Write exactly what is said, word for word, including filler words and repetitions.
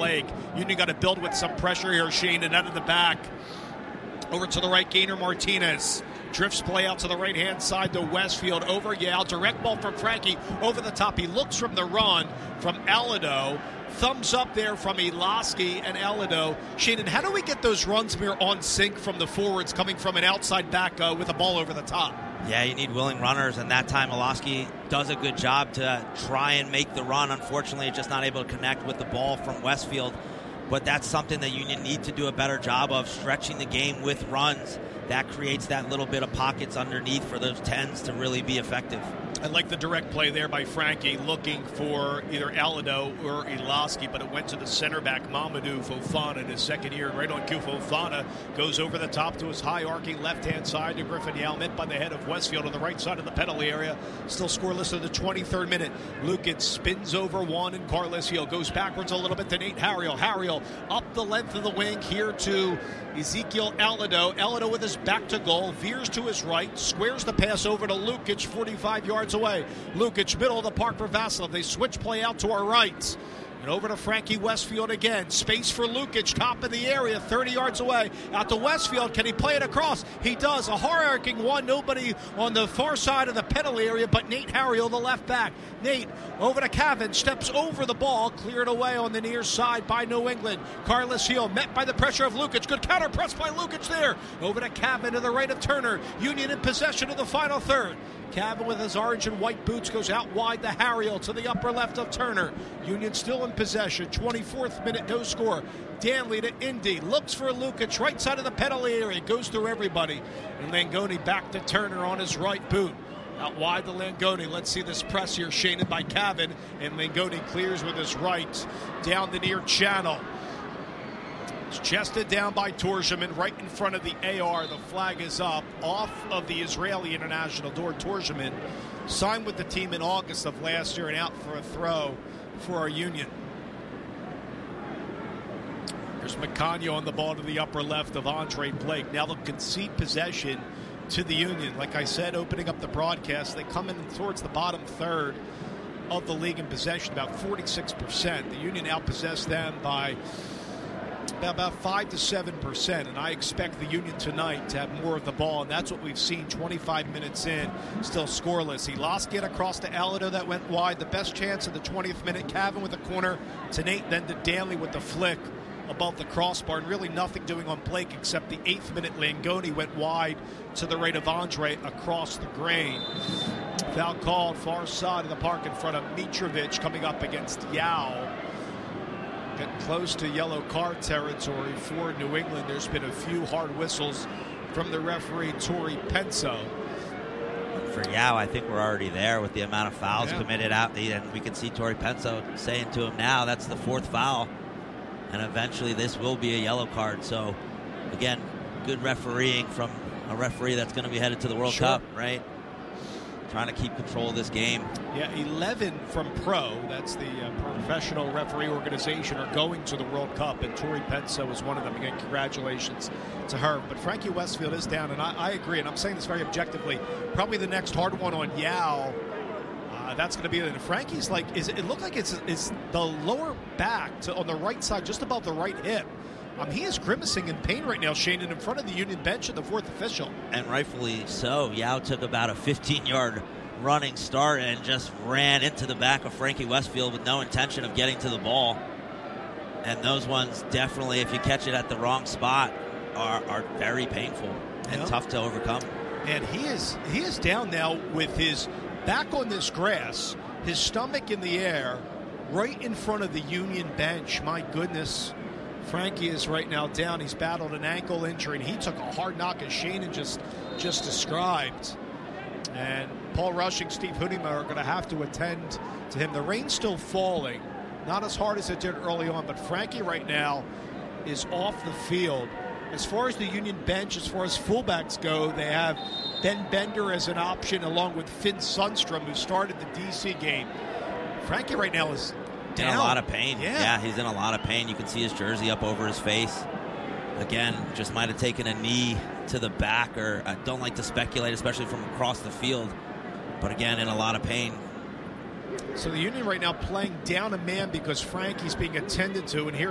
Blake. Union got to build with some pressure here, Shane, and out of the back. Over to the right, Gainer Martinez. Drifts play out to the right-hand side to Westfield. Over Yao. Direct ball from Frankie. Over the top. He looks from the run from Alado. Thumbs up there from Eloski and Alado. Shannon, how do we get those runs here on sync from the forwards coming from an outside back uh, with a ball over the top? Yeah, you need willing runners, and that time Eloski does a good job to try and make the run. Unfortunately, just not able to connect with the ball from Westfield. But that's something that Union need to do a better job of, stretching the game with runs. That creates that little bit of pockets underneath for those tens to really be effective. I like the direct play there by Frankie, looking for either Alado or Eloski, but it went to the center back, Mamadou Fofana, in his second year. Right on cue, Fofana goes over the top to his high arcing left-hand side to Griffin Yao, met by the head of Westfield on the right side of the penalty area. Still scoreless in the twenty-third minute. Lukic spins over one, and Carlesio goes backwards a little bit to Nate Harriel. Harriel up the length of the wing here to Ezekiel Alado. Alado with his back to goal, veers to his right, squares the pass over to Lukic, forty-five yards away. Lukic, middle of the park for Vasilov. They switch play out to our right. And over to Frankie Westfield again. Space for Lukic, top of the area, thirty yards away. Out to Westfield. Can he play it across? He does. A hard-arcing one. Nobody on the far side of the penalty area but Nate Harriel, the left back. Nate over to Cavan. Steps over the ball. Cleared away on the near side by New England. Carlos Hill met by the pressure of Lukic. Good counter press by Lukic there. Over to Cavan to the right of Turner. Union in possession of the final third. Cavan with his orange and white boots goes out wide to Harriel to the upper left of Turner. Union still in possession. twenty-fourth minute, no score. Danley to Indy. Looks for Lukic, right side of the penalty area. Goes through everybody. And Langoni back to Turner on his right boot. Out wide to Langoni. Let's see this press here shaded by Cavan. And Langoni clears with his right down the near channel. It's chested down by Torjeman right in front of the A R. The flag is up off of the Israeli international door. Torjeman signed with the team in August of last year and out for a throw for our Union. There's Macanio on the ball to the upper left of Andre Blake. Now they'll concede possession to the Union. Like I said, opening up the broadcast, they come in towards the bottom third of the league in possession, about forty-six percent. The Union outpossessed them by about five to seven percent, and I expect the Union tonight to have more of the ball, and that's what we've seen twenty-five minutes in, still scoreless. He lost it across to Alado, that went wide. The best chance in the twentieth minute, Cavan with the corner to Nate, then to Danley with the flick above the crossbar, and really nothing doing on Blake except the eighth minute Langoni went wide to the right of Andre across the grain. Foul called far side of the park in front of Mitrovic coming up against Yao. Getting close to yellow card territory for New England. There's been a few hard whistles from the referee, Tori Penso. For Yao, I think we're already there with the amount of fouls yeah. committed out. And we can see Tori Penso saying to him now, that's the fourth foul. And eventually this will be a yellow card. So, again, good refereeing from a referee that's going to be headed to the World sure. Cup, right? Trying to keep control of this game. Yeah, eleven from Pro, that's the uh, professional referee organization, are going to the World Cup, and Tori Penso is one of them. Again, congratulations to her. But Frankie Westfield is down, and I, I agree, and I'm saying this very objectively. Probably the next hard one on Yao. Uh, that's going to be it. And Frankie's like, is it, it looked like it's, it's the lower back to, on the right side, just above the right hip. Um, he is grimacing in pain right now, Shane, and in front of the Union bench at the fourth official. And rightfully so. Yao took about a fifteen-yard running start and just ran into the back of Frankie Westfield with no intention of getting to the ball. And those ones definitely, if you catch it at the wrong spot, are, are very painful and yep. tough to overcome. And he is he is down now with his back on this grass, his stomach in the air, right in front of the Union bench. My goodness. Frankie is right now down. He's battled an ankle injury, and he took a hard knock, as Shannon just, just described. And Paul Rushing, Steve Hoodema are going to have to attend to him. The rain's still falling, not as hard as it did early on, but Frankie right now is off the field. As far as the Union bench, as far as fullbacks go, they have Ben Bender as an option along with Finn Sundstrom, who started the D C game. Frankie right now is down. In a lot of pain. Yeah. yeah, he's in a lot of pain. You can see his jersey up over his face. Again, just might have taken a knee to the back, or I don't like to speculate, especially from across the field. But again, in a lot of pain. So the Union right now playing down a man because Frankie's being attended to, and here